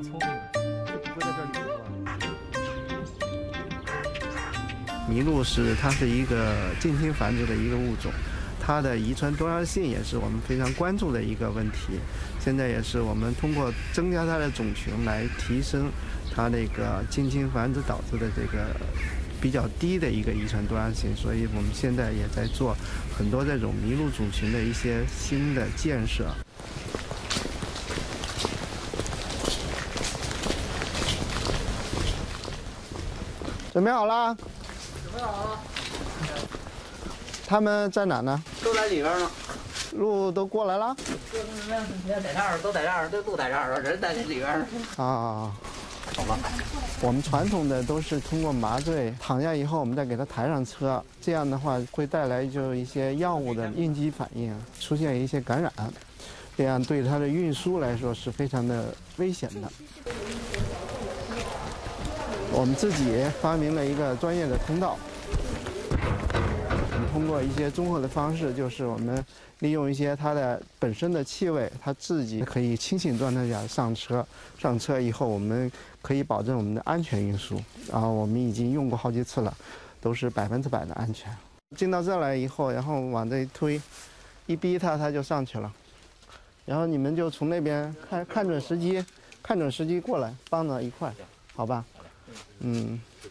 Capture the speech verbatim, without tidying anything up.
聪明，就不会在这里了。麋鹿是它是一个近亲繁殖的一个物种，它的遗传多样性也是我们非常关注的一个问题。现在也是我们通过增加它的种群来提升它那个近亲繁殖导致的这个比较低的一个遗传多样性，所以我们现在也在做很多这种麋鹿种群的一些新的建设。准备好了？ 准备好了。 他们在哪呢？ 都在里边呢。 鹿都过来了？ 在这儿，都在这儿，都都在这儿了，人在这里边呢。 啊。 好吧。 我们传统的都是通过麻醉躺下以后，我们再给它抬上车，这样的话会带来就一些药物的应激反应，出现一些感染，这样对它的运输来说是非常的危险的。我们自己发明了一个专业的通道，我们通过一些综合的方式，就是我们利用一些它的本身的气味，它自己可以清醒状态下上车。上车以后，我们可以保证我们的安全运输。然后我们已经用过好几次了，都是百分之百的安全。进到这来以后，然后往这一推，一逼它，它就上去了。然后你们就从那边看看准时机，看准时机过来，帮着一块，好吧？嗯。